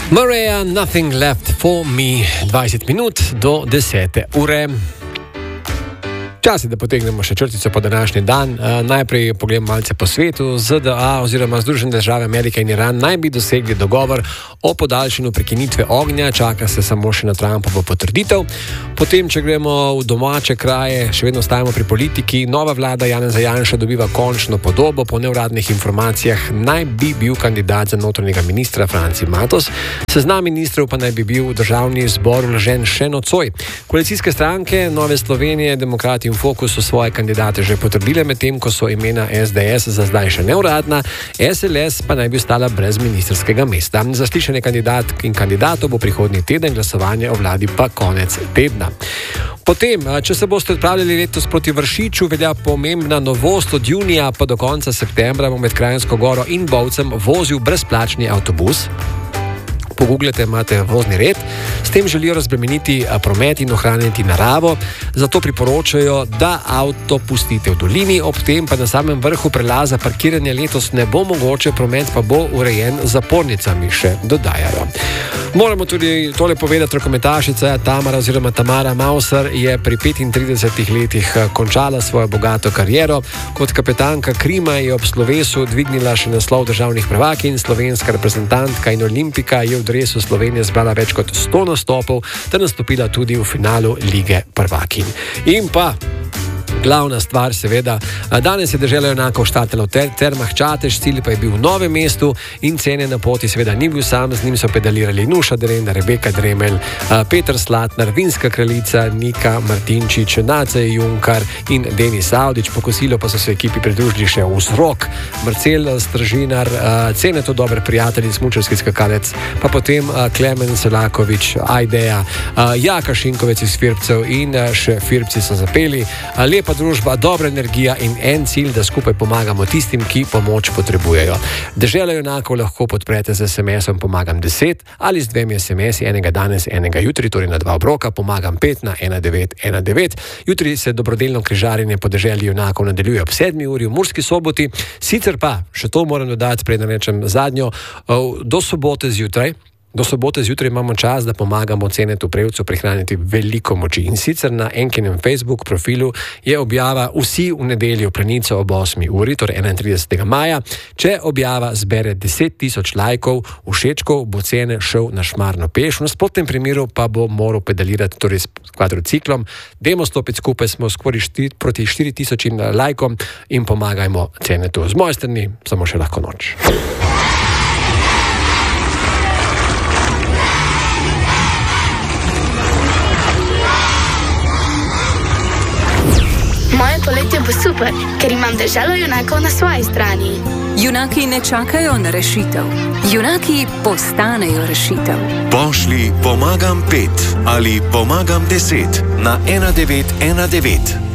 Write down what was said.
Maria, Nothing Left for Me, 20 minut do 10. ure. Čas je, da potegnemo še črtico po današnji dan. Najprej pogledamo malce po svetu. ZDA oziroma Združene države Amerike in Iran naj bi dosegli dogovor o podaljšanju prekinitve ognja. Čaka se samo še na Trumpovo potrditev. Potem, če gremo v domače kraje, še vedno ostajamo pri politiki. Nova vlada Janeza Janše dobiva končno podobo. Po neuradnih informacijah naj bi bil kandidat za notranjega ministra Franci Matos. Seznam ministrov pa naj bi bil v državni zbor vložen še nocoj. Koalicijske stranke Nove Slovenije, Demokrati in Fokus so svoje kandidate že potrdile, medtem ko so imena SDS za zdaj še neuradna, SLS pa naj bi ostala brez ministrskega mesta. Zaslišanje kandidatk in kandidatov bo prihodnji teden, glasovanje o vladi pa konec tedna. Potem, če se boste odpravljali letos proti Vršiču, velja pomembna novost. Od junija pa do konca septembra bo med Kranjsko Goro in Bovcem vozil brezplačni avtobus. Pogooglate, imate vozni red. S tem želijo razbremeniti promet in ohraniti naravo, zato priporočajo, da avto pustite v dolini, ob tem pa na samem vrhu prelaza parkiranja letos ne bo mogoče, promet pa bo urejen z zapornicami, še dodajajo. Moramo tudi tole povedati, rokometašica Tamara Mauser je pri 35 letih končala svojo bogato kariero. Kot kapetanka Krima je ob slovesu dvignila še naslov državnih prvakinj, slovenska reprezentantka in olimpika je v dresu Slovenije zbrala več kot 100 nastopov, ter nastopila tudi v finalu Lige prvakinj. In pa glavna stvar, seveda, danes je Dežela junakov štartala v Termah Čatež, cilj pa je bil v Novem mestu in cene na poti seveda ni bil sam, z njim so pedalirali Nuša Derenda, Rebeka Dremelj, Peter Slatnar, Vinska kraljica, Nika Martinčič, Nacej Junkar in Denis Avdić. Po kosilu pa so se ekipi pridružili še Vzrok, Marcel Stražinar, Ceneto dober prijatelj in smučarski skakalec, pa potem Klemen Selakovič, Ajdeja, Jaka Šinkovec iz Firbcev in še Firbci so zapeli. Lepa družba, dobra energija in en cilj, da skupaj pomagamo tistim, ki pomoč potrebujejo. Dežela junakov lahko podprete z SMS-om Pomagam 10 ali z 2 SMS-i, enega danes, enega jutri, torej na 2 obroka, Pomagam 5 na 1919. Jutri se dobrodelno križarjenje po Deželi junakov nadaljuje ob 7 uri v Murski Soboti. Sicer pa, še to moram dodati, preden rečem zadnjo, do sobote zjutraj imamo čas, da pomagamo Cenetu Prevcu prihraniti veliko moči. In sicer na Enkinem Facebook profilu je objava Vsi v nedeljo plenico ob 8 uri, torej 31. maja. Če objava zbere 10 000 lajkov, všečkov, bo Cene šel na Šmarno peš. V nasprotnem primeru pa bo moral pedalirati, torej s kvadrociklom. Dajmo stopiti skupaj, smo skoraj proti 4000 lajkom in pomagajmo Cenetu. Z moje strani samo še lahko noč. Moje poletje bo super, ker imam Deželo junakov na svoji strani. Junaki ne čakajo na rešitev. Junaki postanejo rešitev. Pošli Pomagam 5 ali Pomagam 10 na 1919.